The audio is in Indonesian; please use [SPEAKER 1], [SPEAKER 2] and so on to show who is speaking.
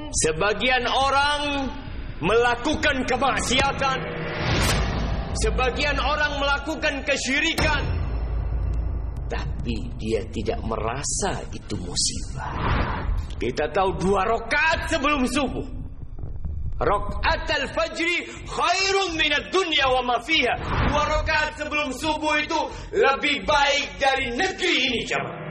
[SPEAKER 1] Sebagian orang melakukan kemaksiatan, sebagian orang melakukan kesyirikan, tapi dia tidak merasa itu musibah. Kita tahu 2 rakaat sebelum subuh, rakaat al-fajri khairun minad dunya wa ma fiha. 2 rakaat sebelum subuh itu lebih baik dari negeri ini, jemaah.